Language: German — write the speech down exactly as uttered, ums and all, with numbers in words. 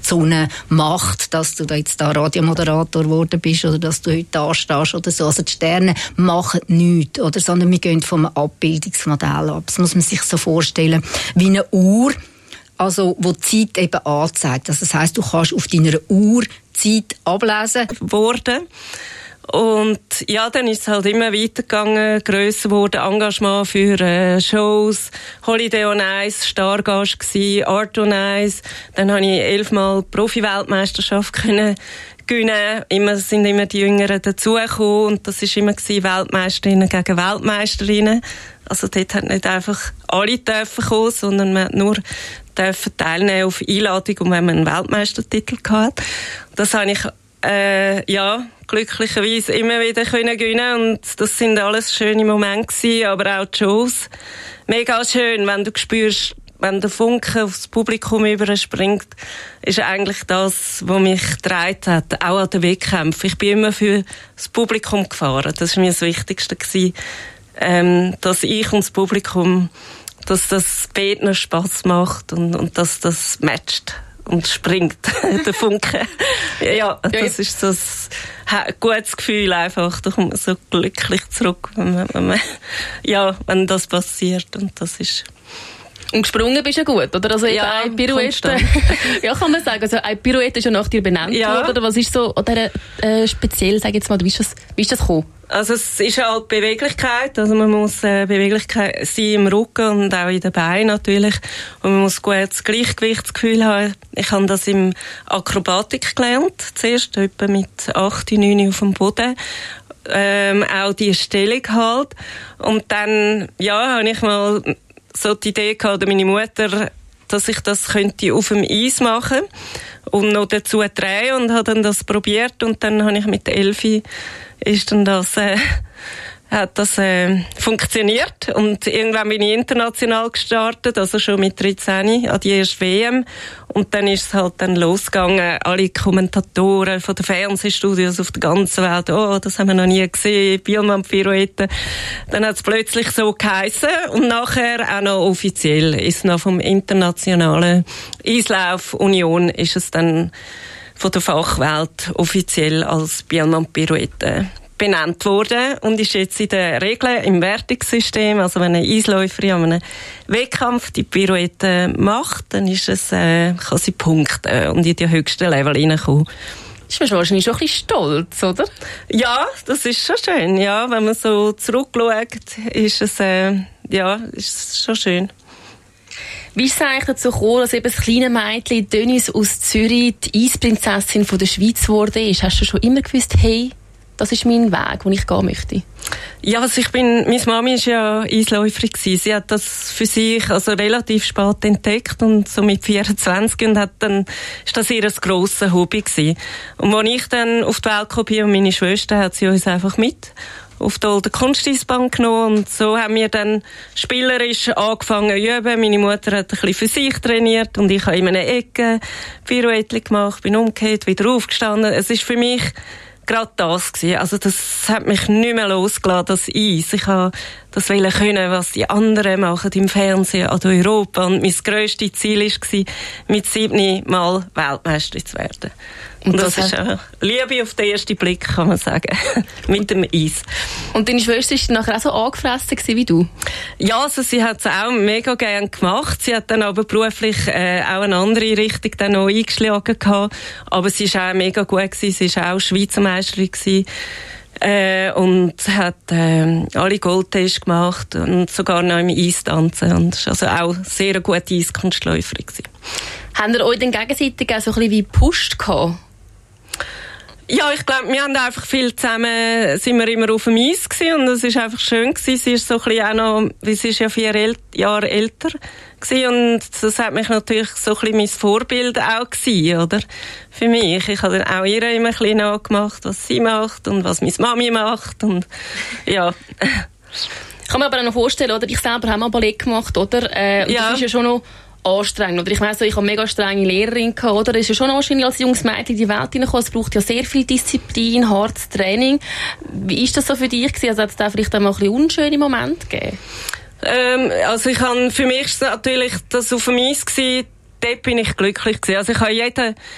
die Sonne macht, dass du da jetzt da Radiomoderator geworden bist oder dass du heute da stehst oder so. Also die Sterne machen nichts, oder, sondern wir gehen vom Abbildungsmodell ab. Das muss man sich so vorstellen wie eine Uhr, also wo die Zeit eben anzeigt. Also das heisst, du kannst auf deiner Uhr Zeit ablesen. Worden. Und ja, dann ist es halt immer weitergegangen, grösser wurde Engagement für äh, Shows, Holiday on Ice, Stargast gsi, Art on Ice. Dann habe ich elfmal Profi-Weltmeisterschaft können gewinnen. Immer sind immer die Jüngeren dazugekommen und das ist immer gsi Weltmeisterinnen gegen Weltmeisterinnen. Also dort hat nicht einfach alle dürfen kommen, sondern man hat nur dürfen teilnehmen auf Einladung, und wenn man einen Weltmeistertitel hatte. Das habe ich äh, ja glücklicherweise immer wieder können gewinnen, und das sind alles schöne Momente gewesen, aber auch die Shows. Mega schön, wenn du spürst, wenn der Funke aufs Publikum überspringt, ist eigentlich das, was mich getragen hat, auch an den Wettkämpfen. Ich bin immer für das Publikum gefahren. Das war mir das Wichtigste gewesen, ähm, dass ich und das Publikum, dass das beiden Spass macht und, und dass das matcht und springt, der Funke. Ja, das ist so ein gutes Gefühl einfach. Da kommt man so glücklich zurück, wenn man, wenn man, ja, wenn das passiert. Und das ist... Und gesprungen bist du ja gut, oder? Also ja, eine Pirouette, ja, kann man sagen. Also eine Pirouette ist ja nach dir benannt ja. worden. Oder was ist so, oder äh, speziell, sag jetzt mal, wie ist das, wie ist das gekommen? Also es ist halt Beweglichkeit, also man muss äh, Beweglichkeit sein im Rücken und auch in den Beinen natürlich, und man muss gutes Gleichgewichtsgefühl haben. Ich habe das im Akrobatik gelernt, zuerst etwa mit acht, neun auf dem Boden, ähm, auch die Stellung halt, und dann, ja, habe ich mal so die Idee gehabt, oder meine Mutter, dass ich das könnte auf dem Eis machen und noch dazu drehen, und habe dann das probiert, und dann habe ich mit Elfi ist dann das, äh, hat das äh, funktioniert, und irgendwann bin ich international gestartet, also schon mit dreizehn an die erste W M, und dann ist es halt dann losgegangen, alle Kommentatoren von den Fernsehstudios auf der ganzen Welt, oh, das haben wir noch nie gesehen, Biellmann-Pirouette. Dann hat es plötzlich so geheissen, und nachher auch noch offiziell ist noch vom Internationalen Eislauf Union ist es dann von der Fachwelt offiziell als Biellmann-Pirouette benannt worden und ist jetzt in den Regeln im Wertungssystem. Also wenn eine Eisläuferin an einem Wettkampf die Pirouette macht, dann ist es, äh, kann sie punkten und in die höchsten Level reinkommen. Ist man wahrscheinlich schon ein bisschen stolz, oder? Ja, das ist schon schön. Ja, wenn man so zurückschaut, ist es, äh, ja, ist es schon schön. Wie ist es eigentlich dazu gekommen, dass eben das kleine Mädchen Denise aus Zürich die Eisprinzessin von der Schweiz geworden ist? Hast du schon immer gewusst, hey, das ist mein Weg, den ich gehen möchte? Ja, also ich bin, meine Mami war ja Eisläuferin gewesen. Sie hat das für sich also relativ spät entdeckt und so mit vierundzwanzig und hat dann, ist das ihr ein grosses Hobby gewesen. Und als ich dann auf die Welt kam und meine Schwester, hat sie uns einfach mit auf die alte Kunsteisbahn genommen, und so haben wir dann spielerisch angefangen zu üben. Meine Mutter hat ein bisschen für sich trainiert und ich habe in einer Ecke Pirouette gemacht, bin umgekehrt, wieder aufgestanden. Es ist für mich gerade das gewesen. Also das hat mich nicht mehr losgelassen, das Eis. Ich habe das wollen können, was die anderen machen im Fernsehen an Europa. Und mein grösstes Ziel war, mit sieben Mal Weltmeisterin zu werden. Und, und das, das ist eine Liebe auf den ersten Blick, kann man sagen, mit dem Eis. Und deine Schwester war nachher auch so angefressen wie du? Ja, also sie hat es auch mega gerne gemacht. Sie hat dann aber beruflich äh, auch eine andere Richtung dann noch eingeschlagen gehabt. Aber sie war auch mega gut gewesen. Sie war auch Schweizer Meisterin gewesen. Äh, und hat äh, alle Goldtests gemacht und sogar noch im Eis tanzen. Und war also auch sehr eine gute Eiskunstläuferin gewesen. Haben ihr euch dann gegenseitig auch so ein bisschen wie gepusht gehabt? Ja, ich glaube, wir haben einfach viel zusammen, sind wir immer auf dem Eis gewesen, und es ist einfach schön gewesen. Sie ist so ein bisschen auch noch, sie ist ja vier El- Jahre älter gewesen, und das hat mich natürlich so ein bisschen mein Vorbild auch gewesen, oder? Für mich. Ich habe dann auch ihr immer ein bisschen nachgemacht, was sie macht und was meine Mami macht, und ja. Ich kann mir aber auch noch vorstellen, oder? Ich selber habe mal Ballett gemacht, oder? Äh, und ja. Das ist ja schon noch anstrengend. Oder ich weiss, ich habe eine mega strenge Lehrerin gehabt, oder? Es ist ja schon wahrscheinlich als junges Mädchen in die Welt hineingekommen. Es braucht ja sehr viel Disziplin, hartes Training. Wie ist das so für dich gewesen? Also hat es da vielleicht auch mal ein bisschen unschöne Momente gegeben? Ähm, also ich habe, für mich ist natürlich das auf dem Eis gewesen, dort bin ich glücklich gewesen. Also ich habe jeden